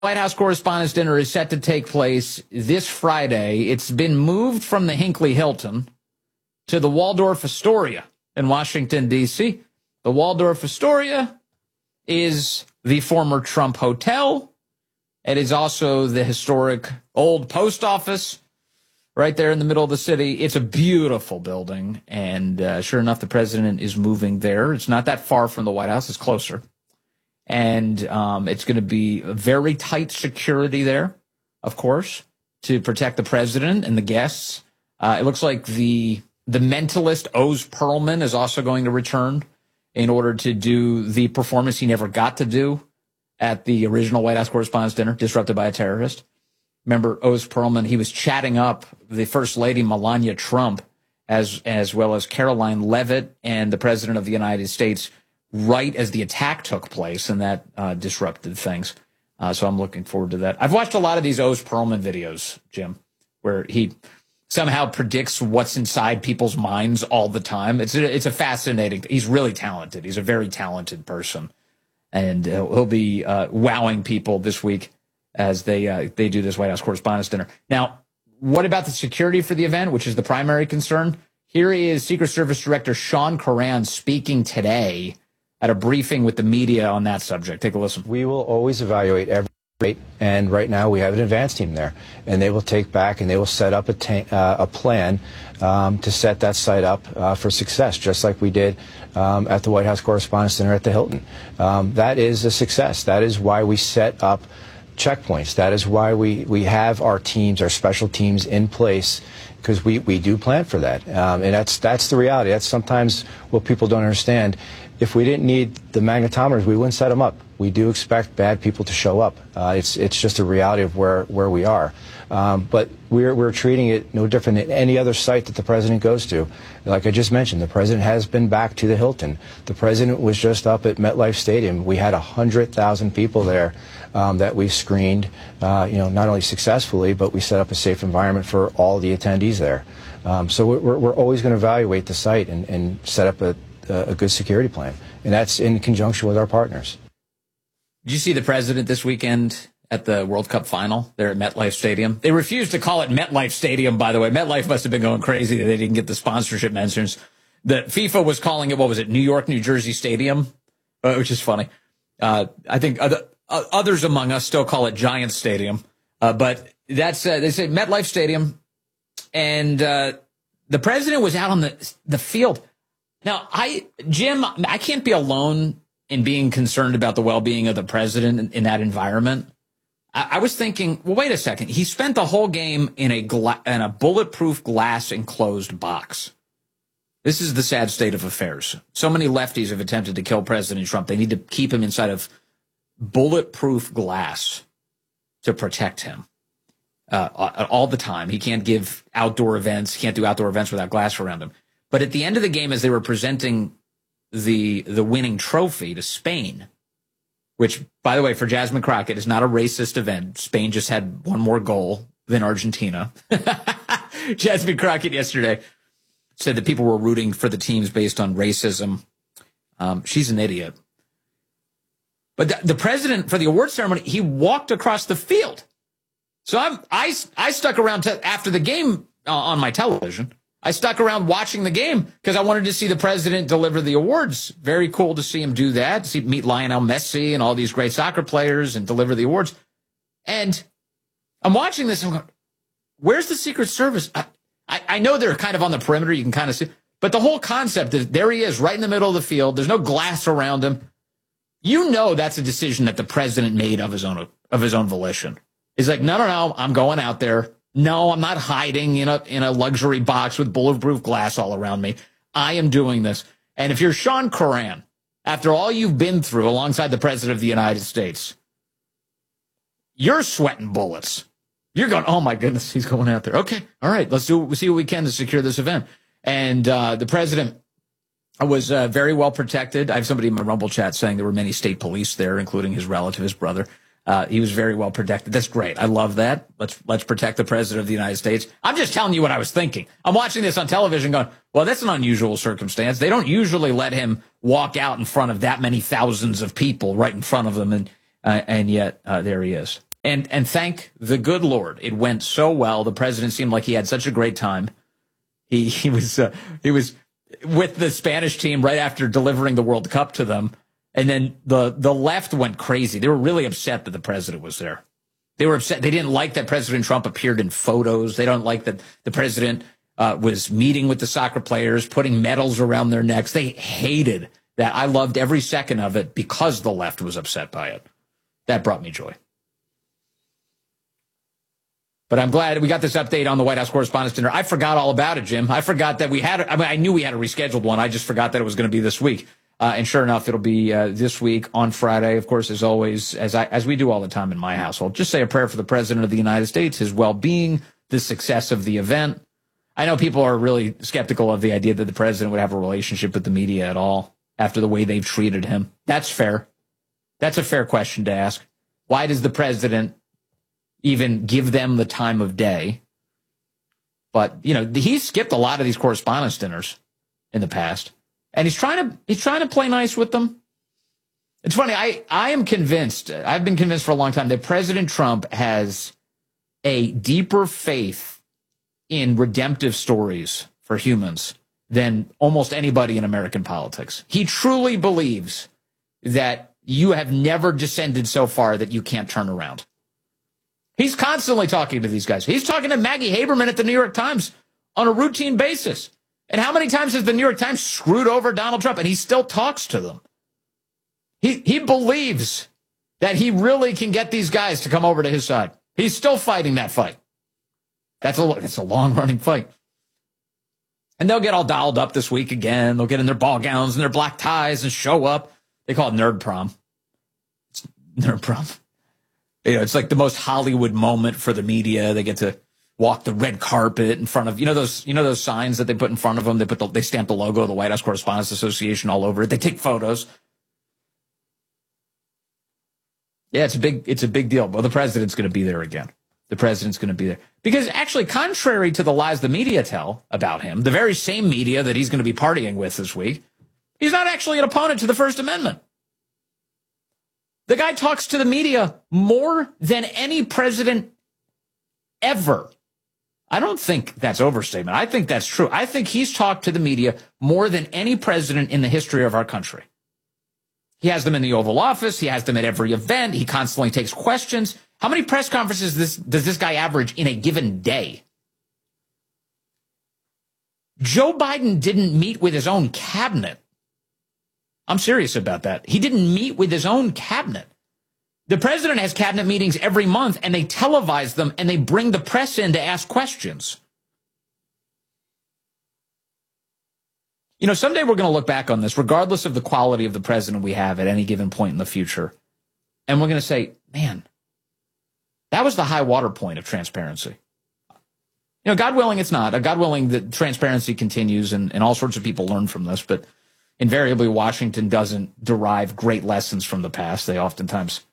White House Correspondents' Dinner is set to take place this Friday. It's been moved from the Hinckley Hilton to the Waldorf Astoria in Washington, D.C. The Waldorf Astoria is the former Trump Hotel. It is also the historic old post office right there in the middle of the city. It's a beautiful building, and sure enough, the president is moving there. It's not that far from the White House. It's closer. And it's going to be very tight security there, of course, to protect the president and the guests. It looks like the mentalist Oz Perlman is also going to return in order to do the performance he never got to do at the original White House Correspondents' Dinner, disrupted by a terrorist. Remember Oz Perlman? He was chatting up the First Lady Melania Trump as well as Caroline Leavitt and the President of the United States right as the attack took place, and that disrupted things. So I'm looking forward to that. I've watched a lot of these Oz Perlman videos, Jim, where he somehow predicts what's inside people's minds all the time. It's a fascinating. He's really talented. He's a very talented person, and he'll be wowing people this week as they do this White House Correspondents' Dinner. Now, what about the security for the event, which is the primary concern? Here is Secret Service Director Sean Curran speaking today at a briefing with the media on that subject. Take a listen. We will always evaluate every rate, and right now we have an advance team there, and they will take back and they will set up a plan to set that site up for success, just like we did at the White House Correspondents' Dinner at the Hilton. That is a success. That is why we set up checkpoints. That is why we have our teams, our special teams in place, because we do plan for that. And that's the reality. That's sometimes what people don't understand. If we didn't need the magnetometers, we wouldn't set them up. We do expect bad people to show up. It's just a reality of where we are. But we're treating it no different than any other site that the president goes to. Like I just mentioned, the president has been back to the Hilton. The president was just up at MetLife Stadium. We had 100,000 people there that we screened, not only successfully, but we set up a safe environment for all the attendees there. So we're always going to evaluate the site and set up a good security plan, and that's in conjunction with our partners. Did you see the president this weekend at the World Cup final there at MetLife Stadium? They refused to call it MetLife Stadium, by the way. MetLife must have been going crazy that they didn't get the sponsorship mentions. The FIFA was calling it, what was it, New York, New Jersey Stadium, which is funny. I think others among us still call it Giant Stadium, but that's they say MetLife Stadium, and the president was out on the field. Now, Jim, I can't be alone in being concerned about the well-being of the president in that environment. I was thinking, well, wait a second. He spent the whole game in a bulletproof glass enclosed box. This is the sad state of affairs. So many lefties have attempted to kill President Trump. They need to keep him inside of bulletproof glass to protect him all the time. He can't give outdoor events. He can't do outdoor events without glass around him. But at the end of the game, as they were presenting the winning trophy to Spain, which, by the way, for Jasmine Crockett, is not a racist event. Spain just had one more goal than Argentina. Jasmine Crockett yesterday said that people were rooting for the teams based on racism. She's an idiot. But the president, for the award ceremony, he walked across the field. So I stuck around after the game on my television. I stuck around watching the game because I wanted to see the president deliver the awards. Very cool to see him do that, meet Lionel Messi and all these great soccer players and deliver the awards. And I'm watching this and I'm going, where's the Secret Service? I know they're kind of on the perimeter. You can kind of see. But the whole concept is there he is right in the middle of the field. There's no glass around him. You know that's a decision that the president made of his own volition. He's like, no, I'm going out there. No, I'm not hiding in a luxury box with bulletproof glass all around me. I am doing this. And if you're Sean Curran, after all you've been through alongside the president of the United States, you're sweating bullets. You're going, oh my goodness, he's going out there. Okay, all right, let's see what we can to secure this event. And the president was very well protected. I have somebody in my Rumble chat saying there were many state police there, including his relative, his brother. He was very well protected. That's great. I love that. Let's protect the president of the United States. I'm just telling you what I was thinking. I'm watching this on television going, well, that's an unusual circumstance. They don't usually let him walk out in front of that many thousands of people right in front of them. And yet there he is. And thank the good Lord, it went so well. The president seemed like he had such a great time. He was with the Spanish team right after delivering the World Cup to them. And then the left went crazy. They were really upset that the president was there. They were upset. They didn't like that President Trump appeared in photos. They don't like that the president was meeting with the soccer players, putting medals around their necks. They hated that. I loved every second of it because the left was upset by it. That brought me joy. But I'm glad we got this update on the White House Correspondents' Dinner. I forgot all about it, Jim. I forgot that we had it. I mean, I knew we had a rescheduled one. I just forgot that it was going to be this week. And sure enough, it'll be this week on Friday. Of course, as always, as we do all the time in my household, just say a prayer for the President of the United States, his well-being, the success of the event. I know people are really skeptical of the idea that the president would have a relationship with the media at all after the way they've treated him. That's fair. That's a fair question to ask. Why does the president even give them the time of day? But, you know, he's skipped a lot of these correspondence dinners in the past. And he's trying to play nice with them. It's funny. I am convinced, I've been convinced for a long time that President Trump has a deeper faith in redemptive stories for humans than almost anybody in American politics. He truly believes that you have never descended so far that you can't turn around. He's constantly talking to these guys. He's talking to Maggie Haberman at the New York Times on a routine basis. And how many times has the New York Times screwed over Donald Trump? And he still talks to them. He believes that he really can get these guys to come over to his side. He's still fighting that fight. That's a long-running fight. And they'll get all dolled up this week again. They'll get in their ball gowns and their black ties and show up. They call it nerd prom. It's nerd prom. You know, it's like the most Hollywood moment for the media. They get to walk the red carpet in front of, those signs that they put in front of them. They stamp the logo of the White House Correspondents Association all over it. They take photos. Yeah, it's a big deal. Well, the president's going to be there again. The president's going to be there. Because actually, contrary to the lies the media tell about him, the very same media that he's going to be partying with this week, he's not actually an opponent to the First Amendment. The guy talks to the media more than any president ever. I don't think that's overstatement. I think that's true. I think he's talked to the media more than any president in the history of our country. He has them in the Oval Office. He has them at every event. He constantly takes questions. How many press conferences does this guy average in a given day? Joe Biden didn't meet with his own cabinet. I'm serious about that. He didn't meet with his own cabinet. The president has cabinet meetings every month, and they televise them, and they bring the press in to ask questions. You know, someday we're going to look back on this, regardless of the quality of the president we have at any given point in the future, and we're going to say, man, that was the high water point of transparency. You know, God willing, it's not. God willing, that transparency continues, and all sorts of people learn from this, but invariably, Washington doesn't derive great lessons from the past. They oftentimes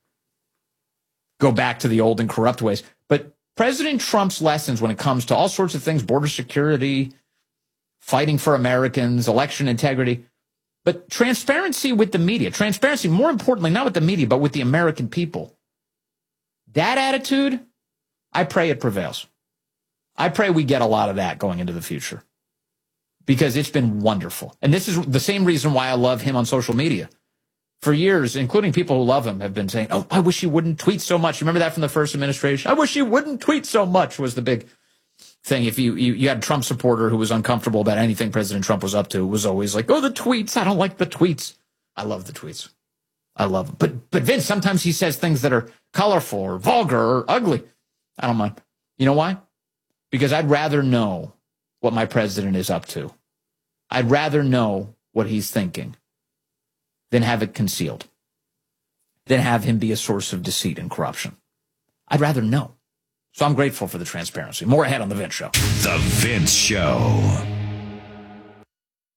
go back to the old and corrupt ways. But President Trump's lessons when it comes to all sorts of things, border security, fighting for Americans, election integrity, but transparency with the media, transparency, more importantly, not with the media, but with the American people. That attitude, I pray it prevails. I pray we get a lot of that going into the future, because it's been wonderful. And this is the same reason why I love him on social media. For years, including people who love him, have been saying, oh, I wish he wouldn't tweet so much. Remember that from the first administration? I wish he wouldn't tweet so much was the big thing. If you had a Trump supporter who was uncomfortable about anything President Trump was up to, it was always like, oh, the tweets. I don't like the tweets. I love the tweets. I love them. But Vince, sometimes he says things that are colorful or vulgar or ugly. I don't mind. You know why? Because I'd rather know what my president is up to. I'd rather know what he's thinking than have it concealed, than have him be a source of deceit and corruption. I'd rather know. So I'm grateful for the transparency. More ahead on The Vince Show. The Vince Show.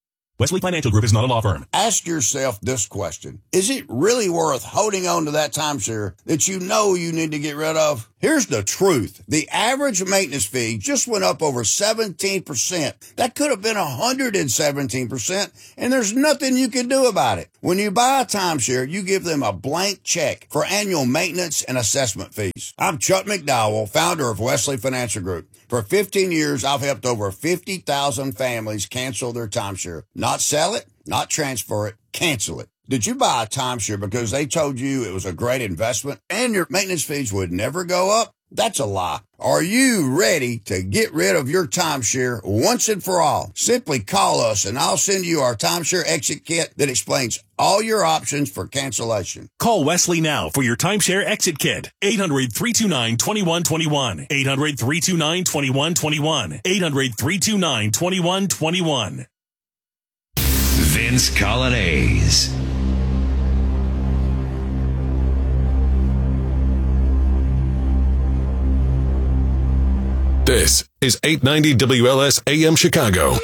Wesley Financial Group is not a law firm. Ask yourself this question. Is it really worth holding on to that timeshare that you know you need to get rid of? Here's the truth. The average maintenance fee just went up over 17%. That could have been 117%, and there's nothing you can do about it. When you buy a timeshare, you give them a blank check for annual maintenance and assessment fees. I'm Chuck McDowell, founder of Wesley Financial Group. For 15 years, I've helped over 50,000 families cancel their timeshare. Not sell it, not transfer it, cancel it. Did you buy a timeshare because they told you it was a great investment and your maintenance fees would never go up? That's a lie. Are you ready to get rid of your timeshare once and for all? Simply call us and I'll send you our timeshare exit kit that explains all your options for cancellation. Call Wesley now for your timeshare exit kit. 800-329-2121. 800-329-2121. 800-329-2121. Vince Colonnese. This is 890 WLS AM Chicago.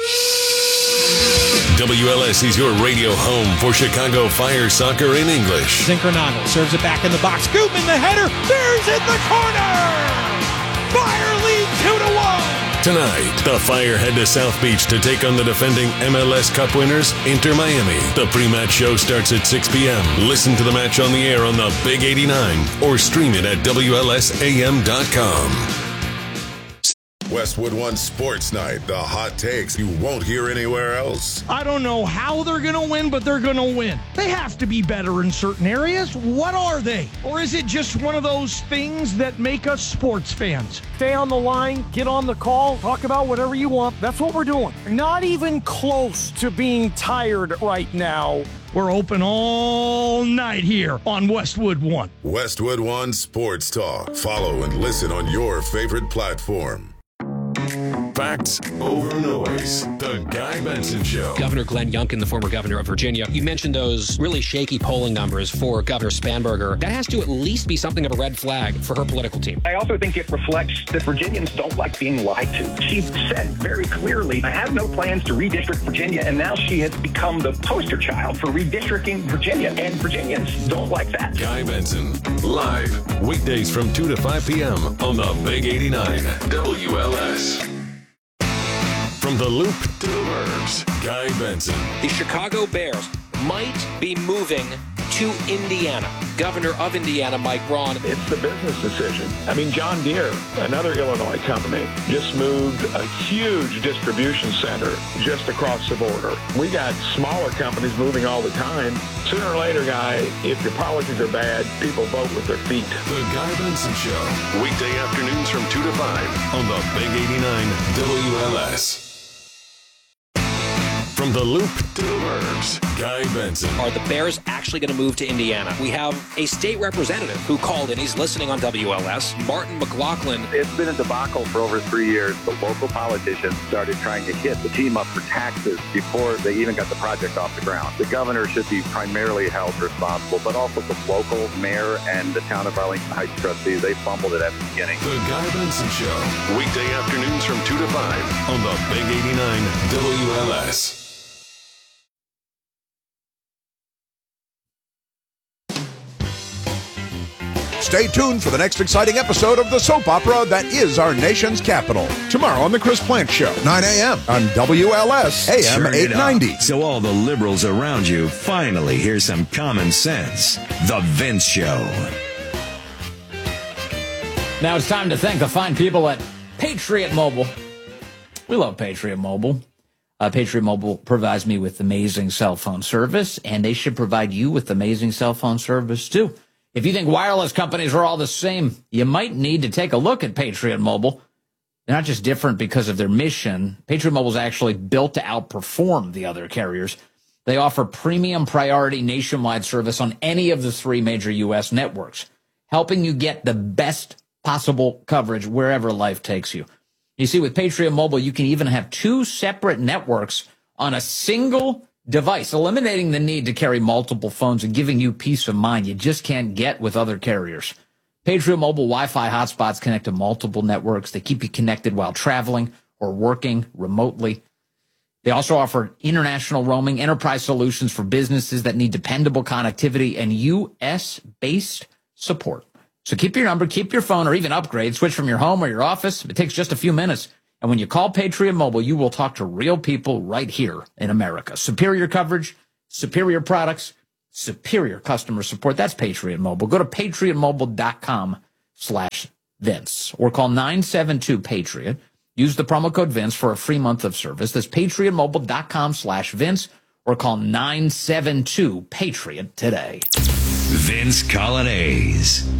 WLS is your radio home for Chicago Fire soccer in English. Zinkernagle serves it back in the box. Scoop in the header. Bears in the corner. Fire lead 2-1. Tonight, the Fire head to South Beach to take on the defending MLS Cup winners, Inter Miami. The pre-match show starts at 6 p.m. Listen to the match on the air on the Big 89 or stream it at WLSAM.com. Westwood One Sports Night, the hot takes you won't hear anywhere else. I don't know how they're going to win, but they're going to win. They have to be better in certain areas. What are they? Or is it just one of those things that make us sports fans? Stay on the line, get on the call, talk about whatever you want. That's what we're doing. Not even close to being tired right now. We're open all night here on Westwood One. Westwood One Sports Talk. Follow and listen on your favorite platform. Facts over noise. The Guy Benson Show. Governor Glenn Youngkin, the former governor of Virginia, you mentioned those really shaky polling numbers for Governor Spanberger. That has to at least be something of a red flag for her political team. I also think it reflects that Virginians don't like being lied to. She said very clearly, I have no plans to redistrict Virginia, and now she has become the poster child for redistricting Virginia, and Virginians don't like that. Guy Benson, live, weekdays from 2 to 5 p.m. on the Big 89 WLS. From the Loop to the Burbs, Guy Benson. The Chicago Bears might be moving to Indiana. Governor of Indiana, Mike Braun. It's the business decision. I mean, John Deere, another Illinois company, just moved a huge distribution center just across the border. We got smaller companies moving all the time. Sooner or later, Guy, if your policies are bad, people vote with their feet. The Guy Benson Show. Weekday afternoons from 2 to 5 on the Big 89 WLS. From the Loop to the Burbs, Guy Benson. Are the Bears actually going to move to Indiana? We have a state representative who called in. He's listening on WLS, Martin McLaughlin. It's been a debacle for over 3 years. The local politicians started trying to hit the team up for taxes before they even got the project off the ground. The governor should be primarily held responsible, but also the local mayor and the town of Arlington Heights trustees. They fumbled it at the beginning. The Guy Benson Show. Weekday afternoons from 2 to 5 on the Big 89 WLS. Stay tuned for the next exciting episode of the soap opera that is our nation's capital. Tomorrow on The Chris Plante Show, 9 a.m. on WLS AM 890. So all the liberals around you finally hear some common sense. The Vince Show. Now it's time to thank the fine people at Patriot Mobile. We love Patriot Mobile. Patriot Mobile provides me with amazing cell phone service, and they should provide you with amazing cell phone service too. If you think wireless companies are all the same, you might need to take a look at Patriot Mobile. They're not just different because of their mission. Patriot Mobile is actually built to outperform the other carriers. They offer premium priority nationwide service on any of the 3 major U.S. networks, helping you get the best possible coverage wherever life takes you. You see, with Patriot Mobile, you can even have 2 separate networks on a single device, eliminating the need to carry multiple phones and giving you peace of mind you just can't get with other carriers. Patriot Mobile Wi-Fi hotspots connect to multiple networks. They keep you connected while traveling or working remotely. They also offer international roaming, enterprise solutions for businesses that need dependable connectivity, and U.S.-based support. So keep your number, keep your phone, or even upgrade. Switch from your home or your office. It takes just a few minutes. And when you call Patriot Mobile, you will talk to real people right here in America. Superior coverage, superior products, superior customer support. That's Patriot Mobile. Go to patriotmobile.com/Vince or call 972-PATRIOT. Use the promo code Vince for a free month of service. That's patriotmobile.com/Vince or call 972-PATRIOT today. Vince Coglianese.